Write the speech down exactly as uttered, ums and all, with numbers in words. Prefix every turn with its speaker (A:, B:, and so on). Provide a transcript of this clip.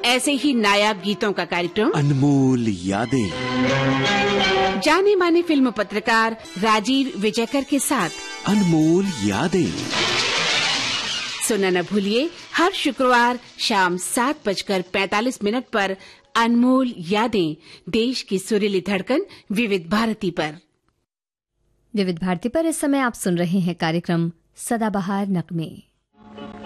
A: ऐसे ही नायाब गीतों का कार्यक्रम
B: अनमोल यादें,
A: जाने माने फिल्म पत्रकार राजीव विजयकर के साथ
B: अनमोल यादें
A: सुनना न भूलिए हर शुक्रवार शाम सात बजकर पैंतालीस मिनट पर अनमोल यादें, देश की सुरीली धड़कन विविध भारती पर।
C: विविध भारती पर इस समय आप सुन रहे हैं कार्यक्रम सदाबहार नगमे।